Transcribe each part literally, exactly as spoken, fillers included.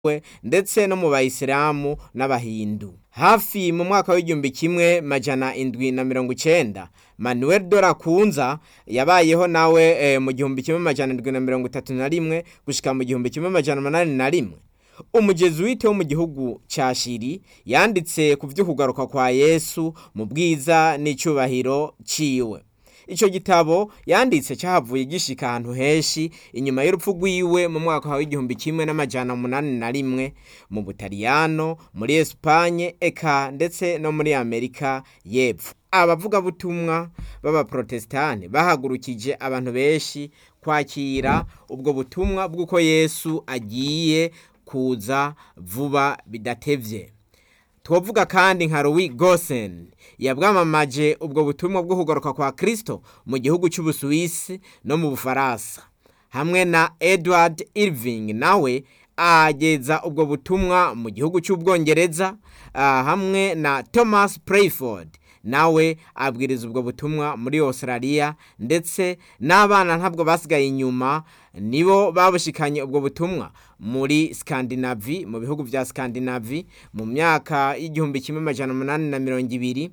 ndetse no mu bayisilamu n'abahindu. Hafi mu mwaka w'igihumbi kimwe majana indwi na mirongo icenda, Manuel Dorakunza yabayeho nawe e, mu gihumbi kimwe majana indwi na mirongo itatu na rimwe gushika mu gihumbi kimwe majana umunani na rimwe. Umujezuite wo mu gihugu ca Shiri yanditse ku vy'ukugaruka kwa Yesu mu bwiza n'icubahiro ciwe. Ico gitabo yanditse cyahavuye gishika ahantu heshi inyuma y'urupfu rwiwe mu mwaka wa igihumbi kimwe n'amajana umunani na rimwe mu Butaliyano, muri Espanye, eka ndetse no muri Amerika y'Epfo. Abavuga butumwa baba protestani bahagurukije abantu beshi kwakira ubwo butumwa bw'uko Yesu agiye kuza vuba bidatevye. Twovuga kandi nka Louis Gossen yabwamamaje ubwo butumwa bwo kugaruka kwa Kristo mu gihugu cy'Ubusuwisi no mu Bufaransa, hamwe na Edward Irving nawe ageza ubwo butumwa mu gihugu cy'Ubwongereza, uh, hamwe na Thomas Prayford nawe abwiriza ubwo butumwa muri Australia, ndetse n'abana ntabwo basigaye inyuma nibo babushikanye ubwo butumwa muri Scandinavie, mu bihugu vya Scandinavie mu myaka y'igihumbi kimwe majana umunani na mirongo ibiri.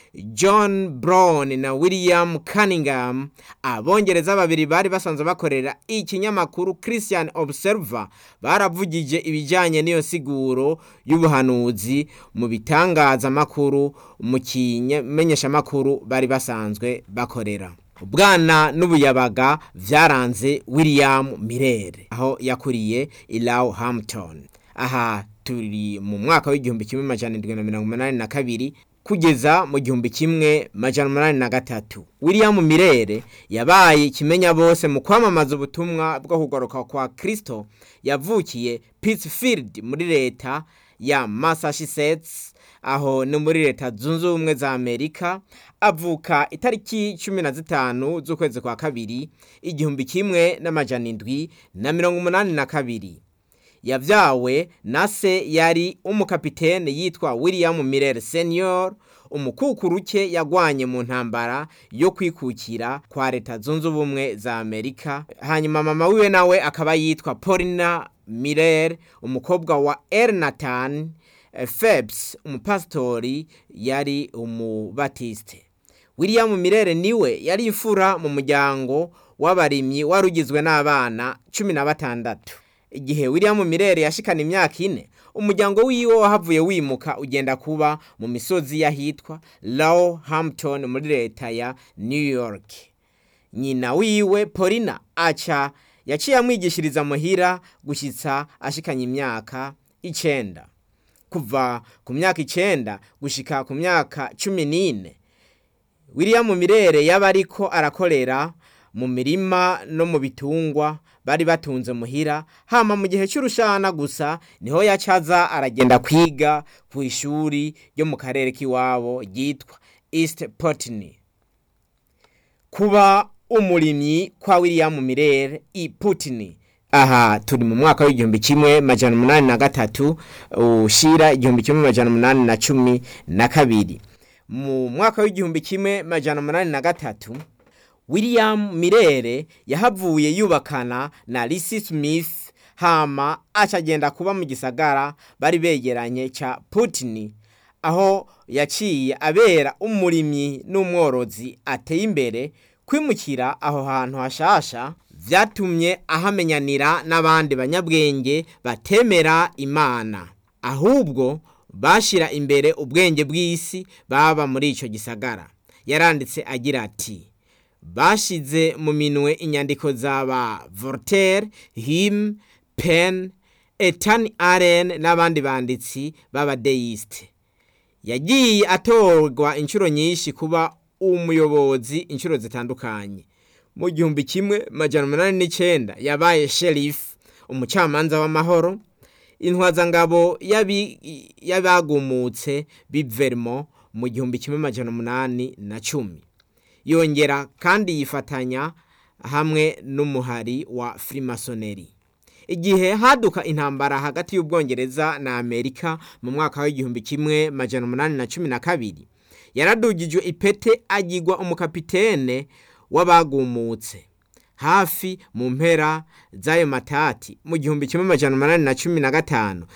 John Brown na William Cunningham, abongereza babiri bari basanzwe bakorera ikinyamakuru Christian Observer, baravugije ibijanye n'iyo siguro y'ubuhanuzi mu bitangaza makuru mu kimenyesha makuru bari basanzwe bakorera. Ubwana n'ubuyabaga vyaranze William Miller aho yakuriye i Roehampton. Aha turi mu mwaka w'igihumbi kimwe majana indwi na mirongo umunani na kabiri kugeza mu gihumbi kimwe majana umunani na gatatu. William Miller yabaye ikimenya bose mu kwamamaza ubutumwa bwo kugaruka kwa Kristo. Yavukiye Pittsfield muri leta ya Massachusetts, aho ni muri leta zunze ubumwe za Amerika. Avuka itariki cumi na zitanu z'ukwezi kwa kabiri igihumbi kimwe n'amajana indwi na mirongo umunani na kabiri. Yavyawe na se yari umukapitene yitwa William Miller Senior, umukukuruke yagwanye mu ntambara yo kwikukira kwa leta zunze ubumwe za Amerika. Hanyuma mama wiwe nawe akaba yitwa Paulina Miller, umukobwa wa Ernatan Phelps, umupastori yari umubatiste. William Miller niwe yari imfura mu muryango w'abarimyi warugizwe n'abana cumi na batandatu. Igihe William Miller yashikana imyaka ine, umuryango wiwe wahavuye wimuka ugenda kuba mu misozi yahitwa Roehampton muri leta ya New York. Nyina wiwe Paulina aca yaciye amwigishiriza muhira gushitsa ashikanye imyaka icenda. Kuva ku myaka icenda gushika ku myaka cumi n'ine, William Miller yaba ariko arakorera mu mirima no mu bitungwa bari batunze muhira. Hama mu gihe cy'urushana gusa niho yacaza aragenda kwiga ku ishuri ryo mu karere kiwabo ryitwa East Putney. Kuba umurimyi kwa William Miller i Putney, aha turi mu mwaka w'igihumbi kimwe majana umunani na gatatu ushira igihumbi kimwe majana umunani na cumi na kabiri. Mu mwaka w'igihumbi kimwe majana umunani na gatatu, William Miller yahavuye yubakana na Lizzie Smith, hama acagenda kuba mu gisagara bari begeranye ca Putney, aho yaciye abera umurimyi n'umworozi ateye imbere. Kwimukira aho hantu hashasha vyatumye ahamenyanira n'abandi banyabwenge batemera Imana, ahubwo bashira imbere ubwenge bw'isi baba muri ico gisagara. Yaranditse agira ati: bashize mu minwe inyandiko zaba Voltaire, Hume, Penn, Ethan Allen n'abandi banditsi b'abadeiste. Yagiye atorwa inshuro nyinshi kuba umuyobozi inshuro zitandukanye. Mu gihumbi kimwe majana umunani n'icenda yabaye sheriff, umucamanza w'amahoro, intwazangabo yabi yabagumutse bivermo mu gihumbi kimwe majana umunani na cumi. Yongera kandi yifatanya hamwe n'umuhari wa Freemasonry. Igihe haduka intambara hagati y'Ubwongereza na Amerika mu mwaka w'igihumbi kimwe majana umunani na cumi na kabiri, yaradugijwe ipete agirwa umukapitene w'abagumutse. hafi mu mpera z'ayo matati mu gihumbi kimwe amajana umunani na cumi na gatanu